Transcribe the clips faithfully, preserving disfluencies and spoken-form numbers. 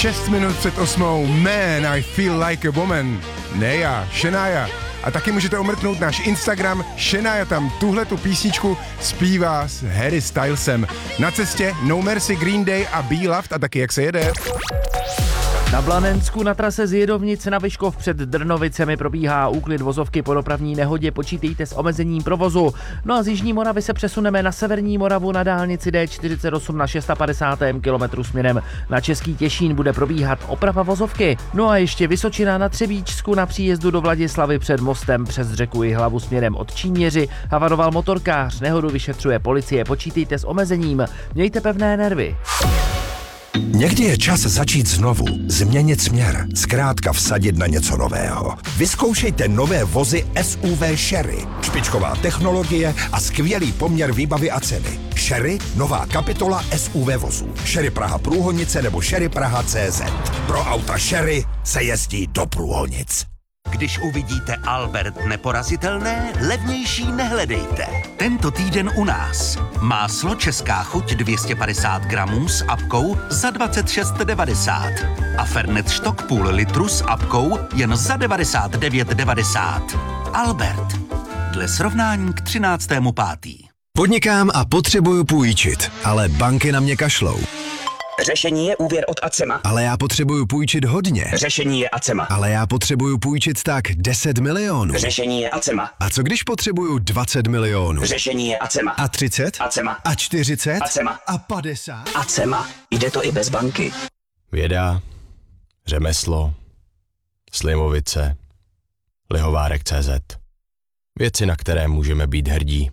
šest minut před osmou. Man, I feel like a woman. Ne já, Shania. A taky můžete omrknout náš Instagram. Shania tam tuhletu písničku zpívá s Harry Stylesem. Na cestě No Mercy, Green Day a Be Loved. A taky jak se jede? Na Blanensku na trase z Jedovnic na Vyškov před Drnovicemi probíhá úklid vozovky po dopravní nehodě, počítejte s omezením provozu. No a z Jižní Moravy se přesuneme na severní Moravu na dálnici D čtyřicet osm na padesátém šestém kilometru směrem na Český Těšín bude probíhat oprava vozovky. No a ještě Vysočina na Třebíčsku na příjezdu do Vladislavy před mostem přes řeku Jihlavu směrem od Číměři havaroval motorkář, nehodu vyšetřuje policie, počítejte s omezením, mějte pevné nervy. Někdy je čas začít znovu, změnit směr, zkrátka vsadit na něco nového. Vyzkoušejte nové vozy S U V Sherry. Špičková technologie a skvělý poměr výbavy a ceny. Sherry, nová kapitola S U V vozů. Sherry Praha Průhonice nebo Sherry Praha C Z. Pro auta Sherry se jezdí do Průhonic. Když uvidíte Albert neporazitelné, levnější nehledejte. Tento týden u nás. Máslo Česká chuť dvě stě padesát gramů s apkou za dvacet šest devadesát. A Fernet štok půl litru s apkou jen za devadesát devět devadesát. Albert. Dle srovnání k třináctému pátý. Podnikám a potřebuju půjčit, ale banky na mě kašlou. Řešení je úvěr od Acema. Ale já potřebuju půjčit hodně. Řešení je Acema. Ale já potřebuju půjčit tak deset milionů. Řešení je Acema. A co když potřebuju dvacet milionů? Řešení je Acema. A třicet? Acema. A čtyřicet? Acema. A padesát? Acema. Jde to i bez banky. Věda, řemeslo, Slimovice, Lihovárek tečka cé zet. Věci, na které můžeme být hrdí.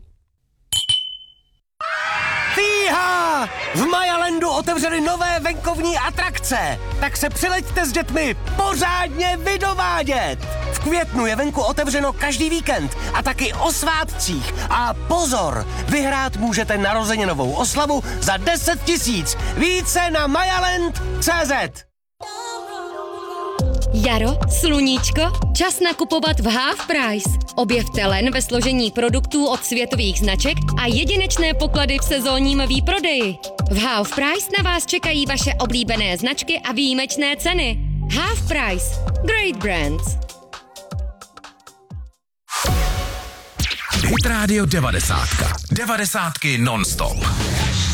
Fíha! V Majalandu otevřeli nové venkovní atrakce, tak se přileďte s dětmi pořádně vydovádět. V květnu je venku otevřeno každý víkend a taky o svátcích. A pozor, vyhrát můžete narozeninovou oslavu za deset tisíc. Více na majaland tečka cé zet. Jaro, sluníčko, čas nakupovat v Half Price. Objevte len ve složení produktů od světových značek a jedinečné poklady v sezónním výprodeji. V Half Price na vás čekají vaše oblíbené značky a výjimečné ceny. Half Price. Great brands. Hit Radio devadesátka. Devadesátky non-stop.